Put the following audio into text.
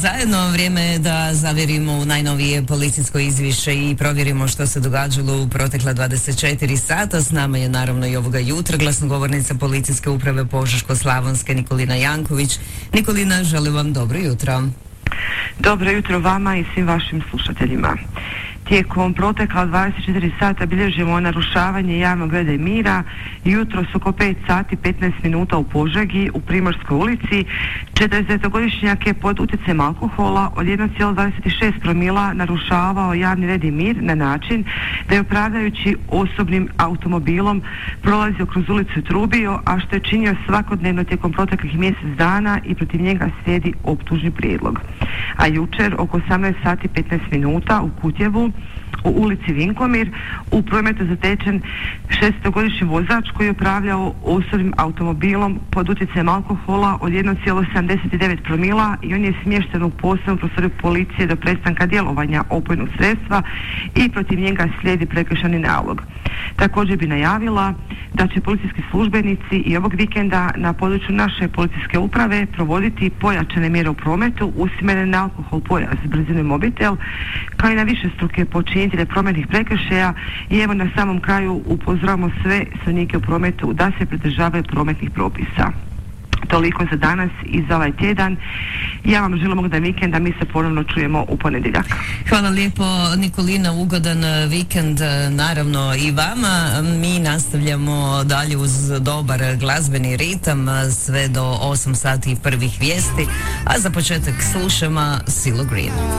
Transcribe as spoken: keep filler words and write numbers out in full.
zajedno. Vrijeme je da zavjerimo u najnovije policijsko izvješće i provjerimo što se događalo u protekla dvadeset četiri sata. S nama je naravno i ovoga jutra glasnogovornica Policijske uprave Požeško-slavonske Nikolina Janković. Nikolina, želim vam dobro jutro. Dobro jutro vama i svim vašim slušateljima. Tijekom protekla dvadeset četiri sata bilježimo narušavanje javnog reda i mira. Jutros oko pet sati petnaest minuta u Požegi, u Primorskoj ulici, četrdesetogodišnjak je pod utjecajem alkohola od jedan zarez dvadeset šest promila narušavao javni red i mir na način da je upravljajući osobnim automobilom prolazio kroz ulicu i trubio, a što je činio svakodnevno tijekom proteklih mjesec dana i protiv njega slijedi optužni prijedlog. A jučer oko osamnaest sati petnaest minuta u Kutjevu, u ulici Vinkomir, u prometu zatečen šestogodišnji vozač koji je upravljao osobnim automobilom pod utjecajem alkohola od jedan zarez sedamdeset devet promila i on je smješten u posebnu prostoriju policije do prestanka djelovanja opojnog sredstva i protiv njega slijedi prekršajni nalog. Također bi najavila da će policijski službenici i ovog vikenda na području naše policijske uprave provoditi pojačane mjere u prometu usmjerene na alkohol, pojas, brzinu i mobitel, kao i na višestruke počinitelje prometnih prekršaja. I evo na samom kraju upozoravamo sve sudionike u prometu da se pridržavaju prometnih propisa. Toliko za danas i za ovaj tjedan. Ja vam želim ugodan vikend, a mi se ponovno čujemo u ponedjeljak. Hvala lijepo Nikolina, ugodan vikend naravno i vama. Mi nastavljamo dalje uz dobar glazbeni ritam sve do osam sati prvih vijesti, a za početak slušamo Silo Green.